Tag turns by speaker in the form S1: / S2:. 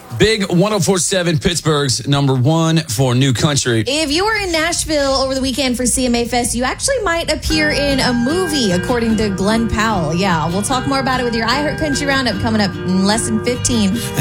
S1: Big 104.7 Pittsburgh's number one for New Country.
S2: If you were in Nashville over the weekend for CMA Fest, you actually might appear in a movie, according to Glenn Powell. Yeah, we'll talk more about it with your iHeart Country Roundup coming up in less than 15.